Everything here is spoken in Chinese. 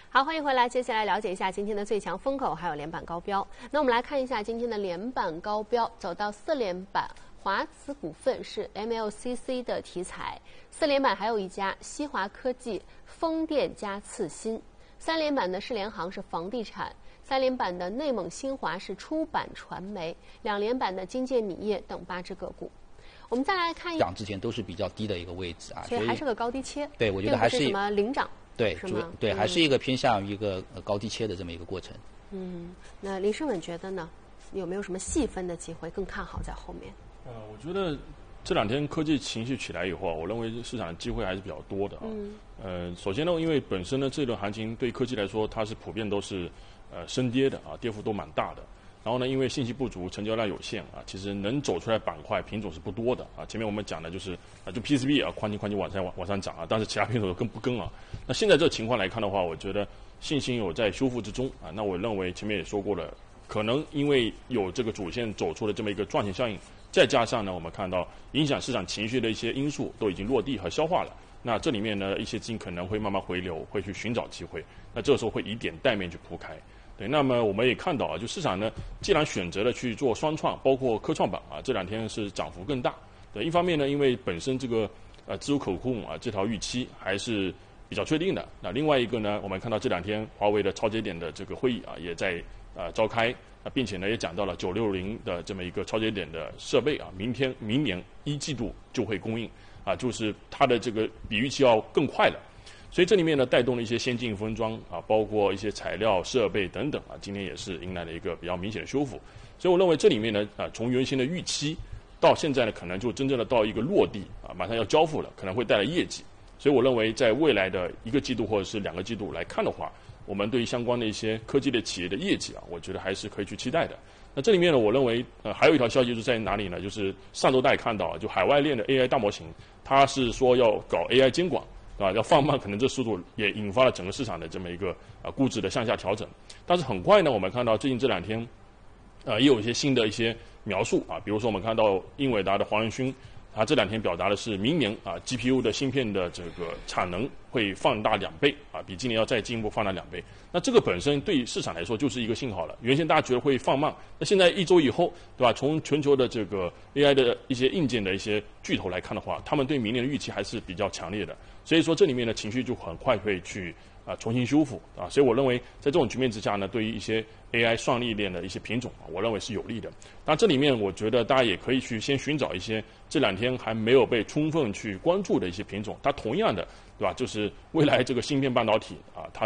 好，欢迎回来。接下来了解一下今天的最强风口，还有连板高标。那我们来看一下今天的连板高标，走到4连板，华慈股份是 MLCC 的题材；4连板还有一家西华科技、风电加次新；3连板的世联航是房地产；3连板的内蒙新华是出版传媒；2连板的金界米业等8只个股。我们再来看涨之前都是比较低的一个位置啊， 所以还是个高低切。 对，我觉得还是什么领涨。 对，对，还是一个偏向于一个高低切的这么一个过程。 那林胜稳觉得呢，有没有什么细分的机会更看好在后面？ 我觉得这2天科技情绪起来以后，我认为市场的机会还是比较多的啊。首先呢，因为本身呢这轮行情对科技来说，它是普遍都是升跌的啊，跌幅都蛮大的。然后呢，因为信息不足，成交量有限啊，其实能走出来板块品种是不多的啊。前面我们讲的就是就 PCB 啊，宽基往上涨啊，但是其他品种跟不跟啊？那现在这情况来看的话，我觉得信心有在修复之中啊。那我认为前面也说过了，可能因为有这个主线走出的这么一个赚钱效应，再加上呢，我们看到影响市场情绪的一些因素都已经落地和消化了。那这里面呢，一些资金可能会慢慢回流，会去寻找机会。那这个时候会以点带面去铺开。对，那么我们也看到啊，就市场呢，既然选择了去做双创，包括科创板啊，这2天是涨幅更大。对，一方面呢，因为本身这个自主可控啊这条预期还是比较确定的。那另外一个呢，我们看到这2天华为的超节点的这个会议啊也在召开，并且呢也讲到了960的这么一个超节点的设备啊，明年1季度就会供应啊，就是它的这个比预期要更快了。所以这里面呢，带动了一些先进封装啊，包括一些材料、设备等等啊，今天也是迎来了一个比较明显的修复。所以我认为这里面呢，从原先的预期到现在呢，可能就真正的到一个落地啊，马上要交付了，可能会带来业绩。所以我认为在未来的1个季度或者是2个季度来看的话，我们对于相关的一些科技类企业的业绩啊，我觉得还是可以去期待的。那这里面呢，我认为还有一条消息就是在哪里呢？就是上周大家也看到，就海外链的 AI 大模型，它是说要搞 AI 监管。要放慢，可能这速度也引发了整个市场的这么一个估值的向下调整。但是很快呢，我们看到最近这2天，也有一些新的一些描述啊，比如说我们看到英伟达的黄仁勋，他这2天表达的是明年GPU 的芯片的这个产能会放大2倍啊，比今年要再进一步放大2倍。那这个本身对市场来说就是一个信号了。原先大家觉得会放慢，那现在1周以后，对吧？从全球的这个 AI 的一些硬件的一些巨头来看的话，他们对明年的预期还是比较强烈的。所以说这里面的情绪就很快会去重新修复啊。所以我认为在这种局面之下呢，对于一些 AI 算力链的一些品种我认为是有利的。那这里面我觉得大家也可以去先寻找一些这2天还没有被充分去关注的一些品种，它同样的，对吧？就是未来这个芯片半导体啊，它